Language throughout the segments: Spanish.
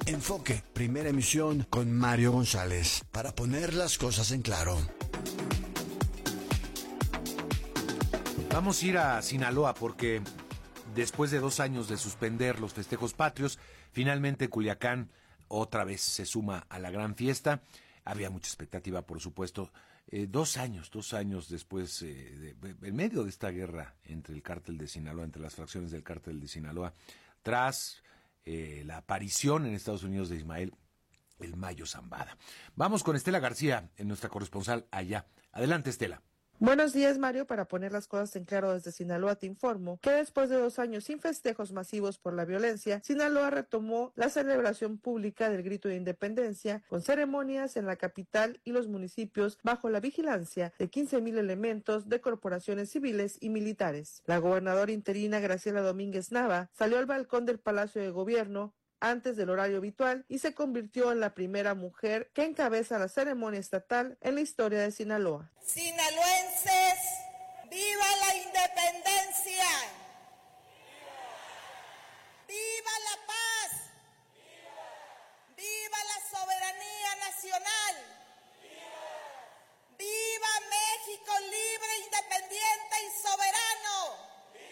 Enfoque, primera emisión con Mario González, para poner las cosas en claro. Vamos a ir a Sinaloa porque después de 2 años de suspender los festejos patrios, finalmente Culiacán otra vez se suma a la gran fiesta. Había mucha expectativa, por supuesto. 2 años después, en medio de esta guerra entre el cártel de Sinaloa, entre las fracciones del cártel de Sinaloa, tras la aparición en Estados Unidos de Ismael el Mayo Zambada. Vamos con Estela García, nuestra corresponsal allá. Adelante, Estela. Buenos días, Mario. Para poner las cosas en claro desde Sinaloa, te informo que después de 2 años sin festejos masivos por la violencia, Sinaloa retomó la celebración pública del Grito de Independencia con ceremonias en la capital y los municipios bajo la vigilancia de 15,000 elementos de corporaciones civiles y militares. La gobernadora interina Graciela Domínguez Nava salió al balcón del Palacio de Gobierno antes del horario habitual y se convirtió en la primera mujer que encabeza la ceremonia estatal en la historia de Sinaloa. Sinaloenses, ¡viva la independencia! ¡Viva la paz! ¡Viva la soberanía nacional! ¡Viva México libre, independiente y soberano!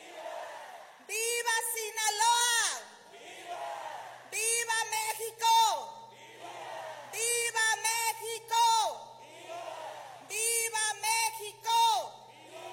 ¡Viva Sinaloa! ¡Viva México! ¡Viva México! ¡Viva México!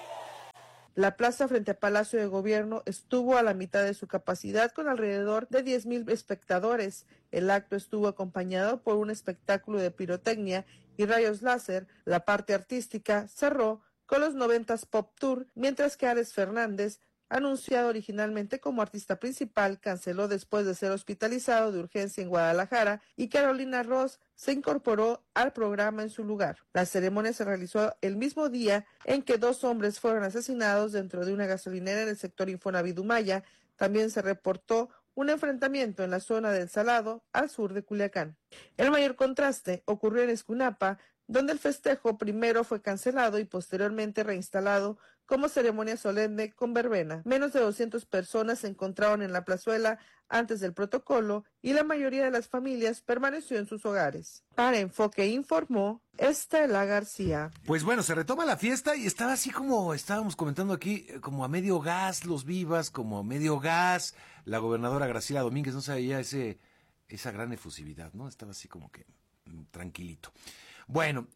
La plaza frente al Palacio de Gobierno estuvo a la mitad de su capacidad con alrededor de 10,000 espectadores. El acto estuvo acompañado por un espectáculo de pirotecnia y rayos láser. La parte artística cerró con los 90s Pop Tour, mientras que Ares Fernández, anunciado originalmente como artista principal, canceló después de ser hospitalizado de urgencia en Guadalajara, y Carolina Ross se incorporó al programa en su lugar. La ceremonia se realizó el mismo día en que 2 hombres fueron asesinados dentro de una gasolinera en el sector Infonavit Humaya. También se reportó un enfrentamiento en la zona del Salado, al sur de Culiacán. El mayor contraste ocurrió en Escunapa, donde el festejo primero fue cancelado y posteriormente reinstalado como ceremonia solemne con verbena. Menos de 200 personas se encontraron en la plazuela antes del protocolo y la mayoría de las familias permaneció en sus hogares. Para Enfoque informó Estela García. Pues bueno, se retoma la fiesta y estaba así como estábamos comentando aquí, como a medio gas los vivas, como a medio gas la gobernadora Graciela Domínguez, no sabía esa gran efusividad, ¿no? Estaba así como que tranquilito. Bueno,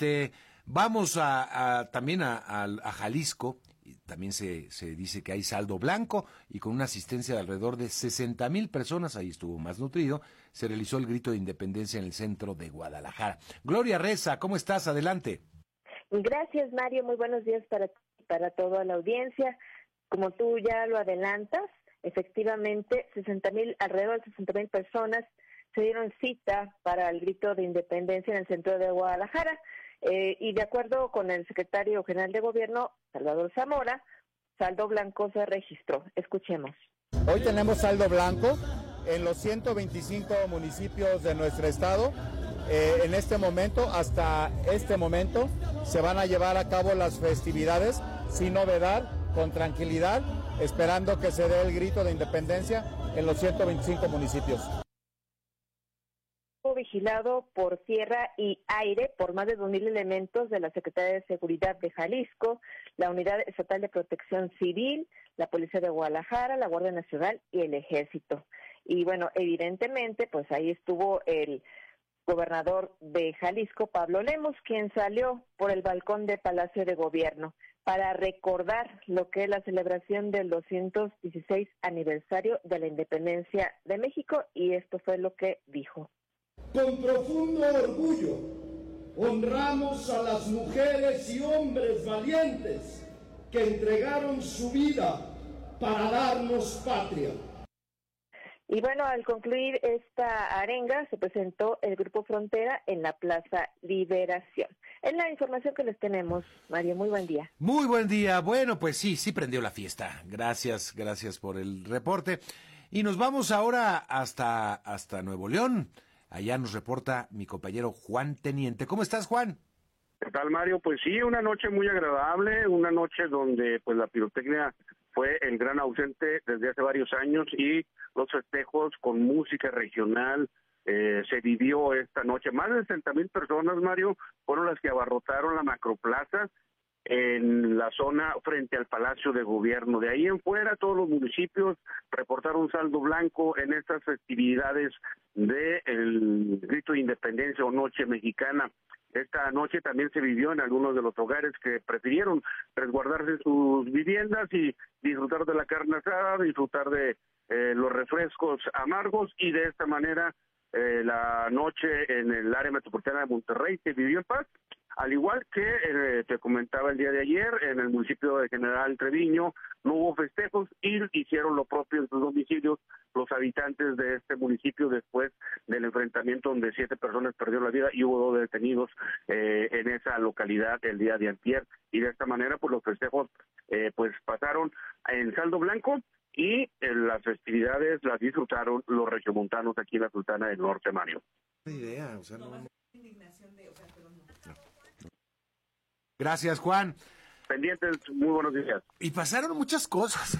vamos también a Jalisco. Y también se dice que hay saldo blanco y con una asistencia de alrededor de 60,000 personas, ahí estuvo más nutrido, se realizó el grito de independencia en el centro de Guadalajara. Gloria Reza, ¿cómo estás? Adelante. Gracias, Mario, muy buenos días para toda la audiencia. Como tú ya lo adelantas, efectivamente alrededor de 60,000 personas se dieron cita para el grito de independencia en el centro de Guadalajara. Y de acuerdo con el secretario general de Gobierno, Salvador Zamora, saldo blanco se registró. Escuchemos. Hoy tenemos saldo blanco en los 125 municipios de nuestro estado. En este momento, hasta este momento, se van a llevar a cabo las festividades sin novedad, con tranquilidad, esperando que se dé el grito de independencia en los 125 municipios. Vigilado por tierra y aire por más de 2,000 elementos de la Secretaría de Seguridad de Jalisco, la Unidad Estatal de Protección Civil, la Policía de Guadalajara, la Guardia Nacional y el Ejército. Y bueno, evidentemente, pues ahí estuvo el gobernador de Jalisco, Pablo Lemos, quien salió por el balcón del Palacio de Gobierno para recordar lo que es la celebración del 216 aniversario de la independencia de México, y esto fue lo que dijo. Con profundo orgullo, honramos a las mujeres y hombres valientes que entregaron su vida para darnos patria. Y bueno, al concluir esta arenga, se presentó el Grupo Frontera en la Plaza Liberación. Es la información que les tenemos, Mario. Muy buen día. Muy buen día. Bueno, pues sí prendió la fiesta. Gracias por el reporte. Y nos vamos ahora hasta Nuevo León. Allá nos reporta mi compañero Juan Teniente. ¿Cómo estás, Juan? ¿Qué tal, Mario? Pues sí, una noche muy agradable, una noche donde pues la pirotecnia fue el gran ausente desde hace varios años y los festejos con música regional, se vivió esta noche. Más de 60,000 personas, Mario, fueron las que abarrotaron la Macroplaza en la zona frente al Palacio de Gobierno. De ahí en fuera, todos los municipios reportaron saldo blanco en estas festividades del Grito de Independencia o Noche Mexicana. Esta noche también se vivió en algunos de los hogares que prefirieron resguardarse en sus viviendas y disfrutar de la carne asada, disfrutar de los refrescos amargos, y de esta manera la noche en el área metropolitana de Monterrey se vivió en paz. Al igual que te comentaba el día de ayer, en el municipio de General Treviño no hubo festejos y hicieron lo propio en sus domicilios los habitantes de este municipio después del enfrentamiento donde 7 personas perdieron la vida y hubo 2 detenidos en esa localidad el día de antier. Y de esta manera, pues los festejos pues pasaron en saldo blanco y las festividades las disfrutaron los regiomontanos aquí en la Sultana del Norte, Mario. Idea, o sea, no. Gracias, Juan. Pendientes, muy buenos días. Y pasaron muchas cosas.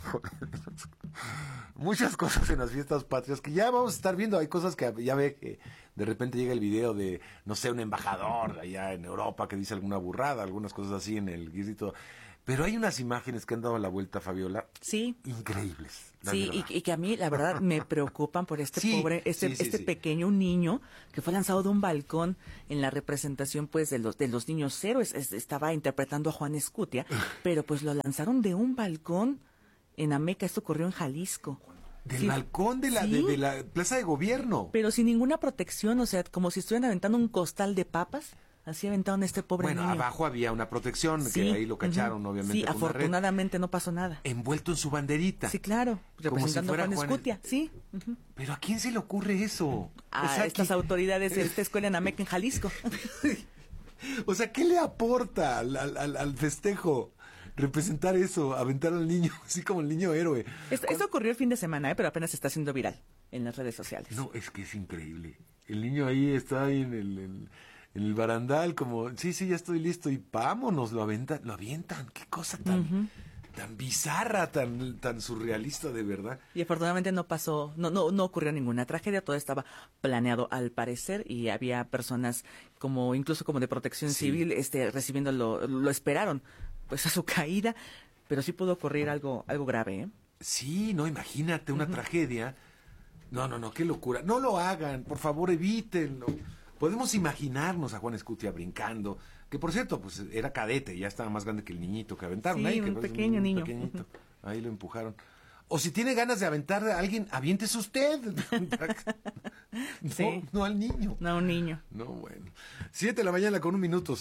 Muchas cosas en las fiestas patrias que ya vamos a estar viendo. Hay cosas que ya ve que de repente llega el video de, no sé, un embajador allá en Europa que dice alguna burrada, algunas cosas así en el grito. Pero hay unas imágenes que han dado la vuelta, Fabiola. Sí. Increíbles. Sí, y que a mí, la verdad, me preocupan por este pobre, este pequeño niño que fue lanzado de un balcón en la representación, pues, de los niños héroes. Estaba interpretando a Juan Escutia, pero pues lo lanzaron de un balcón en Ameca. Esto ocurrió en Jalisco. Del balcón de la Plaza de Gobierno. Pero sin ninguna protección, o sea, como si estuvieran aventando un costal de papas. Así aventaron a este pobre niño. Bueno, abajo había una protección, que ahí lo cacharon, obviamente. Sí, con afortunadamente no pasó nada. Envuelto en su banderita. Sí, claro, representando a Juan Escutia, sí. ¿Pero a quién se le ocurre eso? A estas autoridades de esta escuela en Ameca, en Jalisco. O sea, ¿qué le aporta al festejo representar eso, aventar al niño, así como el niño héroe? Esto ocurrió el fin de semana, pero apenas se está haciendo viral en las redes sociales. No, es que es increíble. El niño ahí está ahí en el barandal, como, sí, ya estoy listo, y vámonos, lo avientan, qué cosa tan bizarra, tan surrealista, de verdad. Y afortunadamente no pasó, no ocurrió ninguna tragedia, todo estaba planeado al parecer, y había personas incluso como de protección civil, recibiendo lo esperaron, pues a su caída, pero sí pudo ocurrir algo grave, ¿eh? Sí, no, imagínate una tragedia. No, qué locura. No lo hagan, por favor, evítenlo. Podemos imaginarnos a Juan Escutia brincando, que por cierto, pues era cadete, ya estaba más grande que el niñito que aventaron. Sí, ahí, un pequeño niño. Pequeñito. Ahí lo empujaron. O si tiene ganas de aventar a alguien, aviéntese usted. No al niño. No a un niño. No, bueno. 7 de la mañana con 1 minuto.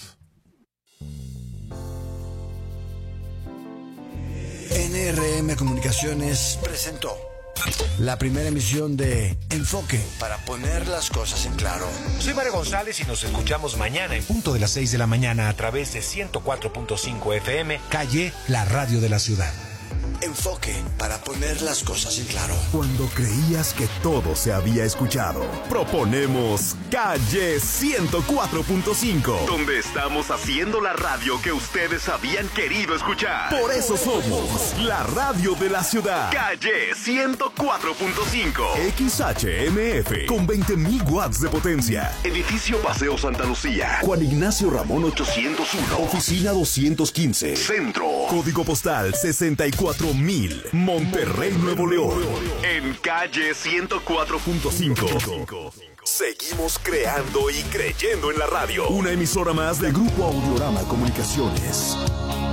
NRM Comunicaciones presentó la primera emisión de Enfoque, para poner las cosas en claro. Soy Mario González y nos escuchamos mañana en punto de las 6 de la mañana a través de 104.5 FM, Calle, la radio de la ciudad. Enfoque, para poner las cosas en claro. Cuando creías que todo se había escuchado, proponemos Calle 104.5, donde estamos haciendo la radio que ustedes habían querido escuchar. Por eso somos la radio de la ciudad. Calle 104.5, XHMF, con 20,000 watts de potencia. Edificio Paseo Santa Lucía, Juan Ignacio Ramón 801, Oficina 215, Centro, Código Postal 64,000, Monterrey, Nuevo León. En Calle 104.5. Seguimos creando y creyendo en la radio. Una emisora más de Grupo Audiorama Comunicaciones.